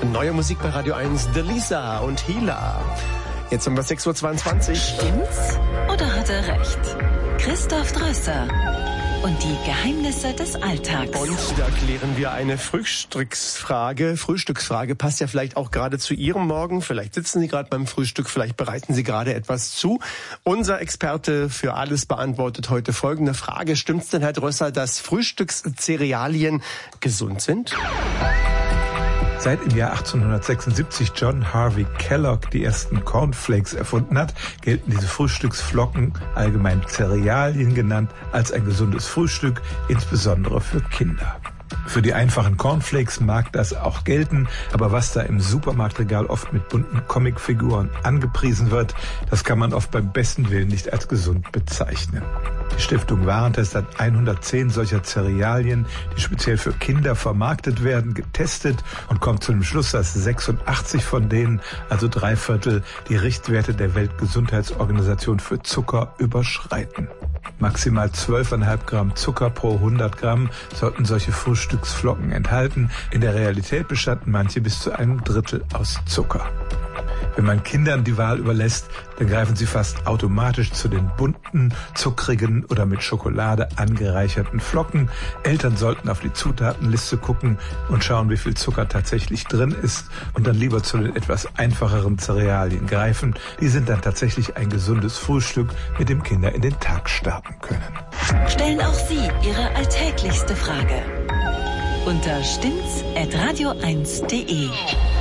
Neue Musik bei Radio 1, Delisa und Hila. Jetzt haben wir 6.22 Uhr. Stimmt's oder hat er recht? Christoph Drösser und die Geheimnisse des Alltags. Und da klären wir eine Frühstücksfrage. Frühstücksfrage passt ja vielleicht auch gerade zu Ihrem Morgen. Vielleicht sitzen Sie gerade beim Frühstück, vielleicht bereiten Sie gerade etwas zu. Unser Experte für alles beantwortet heute folgende Frage. Stimmt's denn, Herr Drösser, dass Frühstückscerealien gesund sind? Seit im Jahr 1876 John Harvey Kellogg die ersten Cornflakes erfunden hat, gelten diese Frühstücksflocken, allgemein Cerealien genannt, als ein gesundes Frühstück, insbesondere für Kinder. Für die einfachen Cornflakes mag das auch gelten, aber was da im Supermarktregal oft mit bunten Comicfiguren angepriesen wird, das kann man oft beim besten Willen nicht als gesund bezeichnen. Die Stiftung Warentest hat 110 solcher Cerealien, die speziell für Kinder vermarktet werden, getestet und kommt zu dem Schluss, dass 86 von denen, also 3/4, die Richtwerte der Weltgesundheitsorganisation für Zucker überschreiten. Maximal 12,5 Gramm Zucker pro 100 Gramm sollten solche Frühstücksflocken enthalten. In der Realität bestanden manche bis zu einem Drittel aus Zucker. Wenn man Kindern die Wahl überlässt, dann greifen sie fast automatisch zu den bunten, zuckrigen oder mit Schokolade angereicherten Flocken. Eltern sollten auf die Zutatenliste gucken und schauen, wie viel Zucker tatsächlich drin ist und dann lieber zu den etwas einfacheren Cerealien greifen. Die sind dann tatsächlich ein gesundes Frühstück, mit dem Kinder in den Tag starten können. Stellen auch Sie Ihre alltäglichste Frage unter stimmt's@radio1.de.